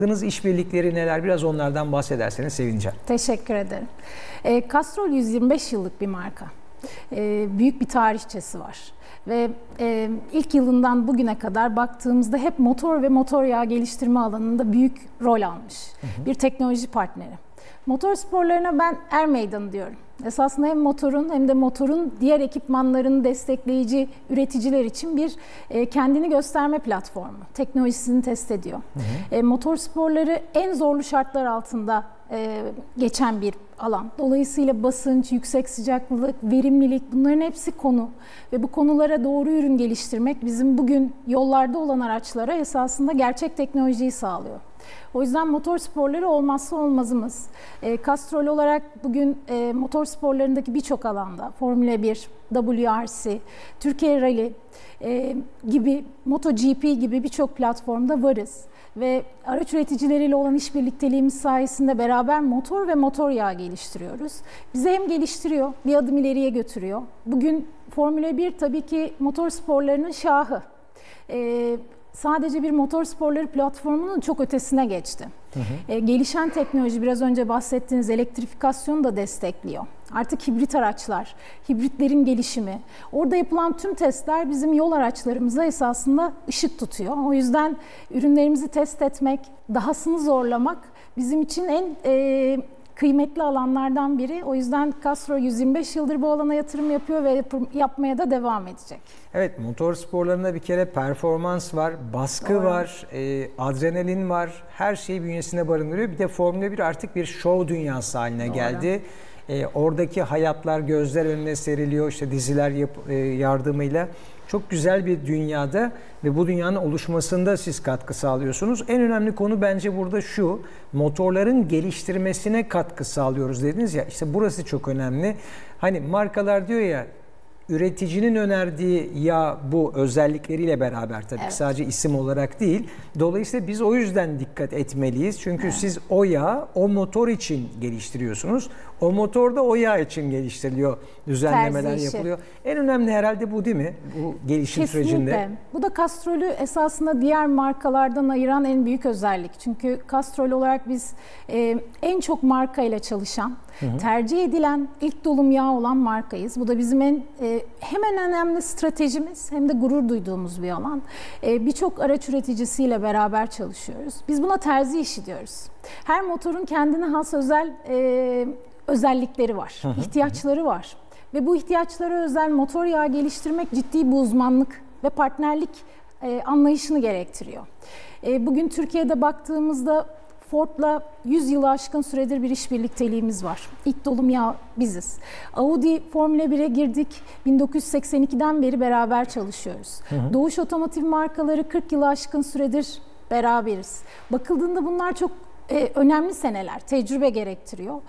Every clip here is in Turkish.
Yaptığınız işbirlikleri neler? Biraz onlardan bahsederseniz sevineceğim. Teşekkür ederim. Castrol 125 yıllık bir marka. Büyük bir tarihçesi var. Ve ilk yılından bugüne kadar baktığımızda hep motor ve motor yağı geliştirme alanında büyük rol almış. Bir teknoloji partneri. Motor sporlarına ben er meydanı diyorum. Esasında hem motorun hem de motorun diğer ekipmanlarını destekleyici üreticiler için bir kendini gösterme platformu. Teknolojisini test ediyor. Motor sporları en zorlu şartlar altında geçen bir alan. Dolayısıyla basınç, yüksek sıcaklık, verimlilik bunların hepsi konu. Ve bu konulara doğru ürün geliştirmek bizim bugün yollarda olan araçlara esasında gerçek teknolojiyi sağlıyor. O yüzden motor sporları olmazsa olmazımız. Castrol olarak bugün motor sporlarındaki birçok alanda Formula 1, WRC, Türkiye Rally gibi, MotoGP gibi birçok platformda varız. Ve araç üreticileriyle olan işbirlikteliğimiz sayesinde beraber motor ve motor yağı geliştiriyoruz. Bizi hem geliştiriyor, bir adım ileriye götürüyor. Bugün Formula 1 tabii ki motor sporlarının şahı. Sadece bir motor sporları platformunun çok ötesine geçti. Gelişen teknoloji, biraz önce bahsettiğiniz elektrifikasyonu da destekliyor. Artık hibrit araçlar, hibritlerin gelişimi, orada yapılan tüm testler bizim yol araçlarımıza esasında ışık tutuyor. O yüzden ürünlerimizi test etmek, dahasını zorlamak bizim için en kıymetli alanlardan biri. O yüzden Castrol 125 yıldır bu alana yatırım yapıyor ve yapmaya da devam edecek. Evet, motor sporlarında bir kere performans var, baskı var, adrenalin var. Her şeyi bünyesinde barındırıyor. Bir de Formula 1 artık bir şov dünyası haline geldi. Oradaki hayatlar gözler önüne seriliyor. İşte diziler yardımıyla. Çok güzel bir dünyada ve bu dünyanın oluşmasında siz katkı sağlıyorsunuz. En önemli konu bence burada şu: motorların geliştirmesine katkı sağlıyoruz dediniz ya. İşte burası çok önemli. Hani markalar diyor ya, üreticinin önerdiği yağ bu özellikleriyle beraber tabii ki sadece isim olarak değil. Dolayısıyla biz o yüzden dikkat etmeliyiz. Çünkü siz o yağı o motor için geliştiriyorsunuz. O motor da o yağ için geliştiriliyor. Düzenlemeler yapılıyor. En önemli herhalde bu değil mi? Bu gelişim sürecinde. Bu da Castrol'ü esasında diğer markalardan ayıran en büyük özellik. Çünkü Castrol olarak biz en çok markayla çalışan, tercih edilen ilk dolum yağı olan markayız. Bu da bizim hemen önemli stratejimiz hem de gurur duyduğumuz bir alan. Birçok araç üreticisiyle beraber çalışıyoruz. Biz buna terzi işi diyoruz. Her motorun kendine has özel özellikleri var, ihtiyaçları var. Ve bu ihtiyaçlara özel motor yağı geliştirmek ciddi bir uzmanlık ve partnerlik anlayışını gerektiriyor. Bugün Türkiye'de baktığımızda Ford'la 100 yılı aşkın süredir bir işbirlikteliğimiz var. İlk dolum yağı biziz. Audi Formula 1'e girdik. 1982'den beri beraber çalışıyoruz. Doğuş Otomotiv markaları 40 yılı aşkın süredir beraberiz. Bakıldığında bunlar çok önemli seneler, tecrübe gerektiriyor.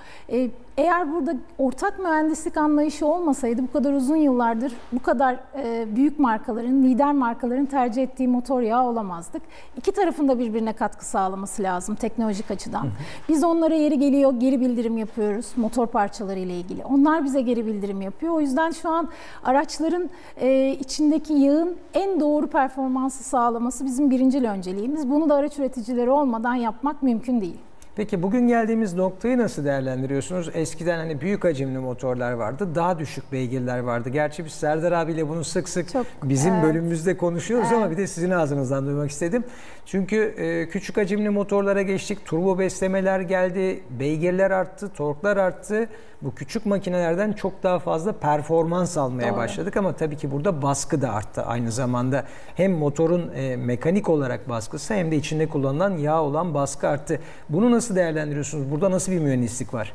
Eğer burada ortak mühendislik anlayışı olmasaydı bu kadar uzun yıllardır bu kadar büyük markaların, lider markaların tercih ettiği motor yağı olamazdık. İki tarafın da birbirine katkı sağlaması lazım teknolojik açıdan. Biz onlara yeri geliyor geri bildirim yapıyoruz motor parçaları ile ilgili. Onlar bize geri bildirim yapıyor. O yüzden şu an araçların içindeki yağın en doğru performansı sağlaması bizim birincil önceliğimiz. Bunu da araç üreticileri olmadan yapmak mümkün değil. Peki bugün geldiğimiz noktayı nasıl değerlendiriyorsunuz? Eskiden hani büyük hacimli motorlar vardı, daha düşük beygirler vardı. Gerçi biz Serdar abiyle bunu sık sık bizim bölümümüzde konuşuyoruz ama bir de sizin ağzınızdan duymak istedim. Çünkü küçük hacimli motorlara geçtik, turbo beslemeler geldi, beygirler arttı, torklar arttı. Bu küçük makinelerden çok daha fazla performans almaya başladık ama tabii ki burada baskı da arttı aynı zamanda. Hem motorun mekanik olarak baskısı hem de içinde kullanılan yağ olan baskı arttı. Bunu nasıl değerlendiriyorsunuz? Burada nasıl bir mühendislik var?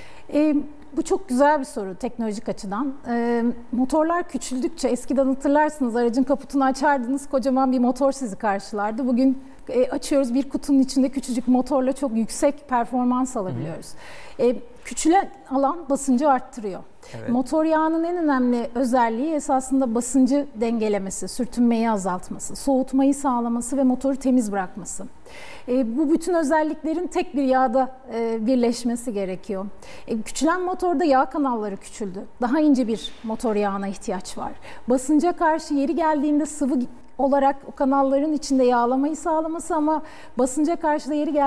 Bu çok güzel bir soru teknolojik açıdan. Motorlar küçüldükçe, eskiden hatırlarsınız aracın kaputunu açardınız, kocaman bir motor sizi karşılardı. Bugün açıyoruz, bir kutunun içinde küçücük motorla çok yüksek performans alabiliyoruz. Küçülen alan basıncı arttırıyor. Motor yağının en önemli özelliği esasında basıncı dengelemesi, sürtünmeyi azaltması, soğutmayı sağlaması ve motoru temiz bırakması. Bu bütün özelliklerin tek bir yağda birleşmesi gerekiyor. Küçülen motorda yağ kanalları küçüldü. Daha ince bir motor yağına ihtiyaç var. Basınca karşı yeri geldiğinde sıvı olarak o kanalların içinde yağlamayı sağlaması ama basınca karşı da yeri geldiğinde